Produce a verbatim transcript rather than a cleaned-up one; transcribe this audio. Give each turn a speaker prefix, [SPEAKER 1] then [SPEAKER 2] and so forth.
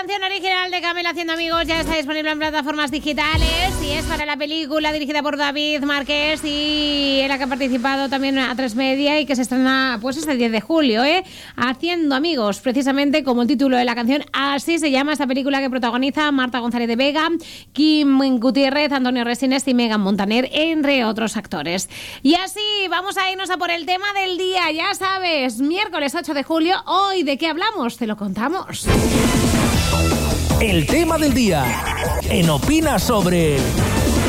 [SPEAKER 1] canción original de Camela Haciendo Amigos ya está disponible en plataformas digitales y es para la película dirigida por David Márquez y en la que ha participado también a tres Media y que se estrena pues este diez de julio, ¿eh? Haciendo Amigos, precisamente como el título de la canción, así se llama esta película que protagoniza Marta González de Vega, Kim Gutiérrez, Antonio Resines y Megan Montaner, entre otros actores. Y así vamos a irnos a por el tema del día, ya sabes, miércoles ocho de julio, hoy ¿de qué hablamos? Te lo contamos.
[SPEAKER 2] El tema del día en Opina Sobre.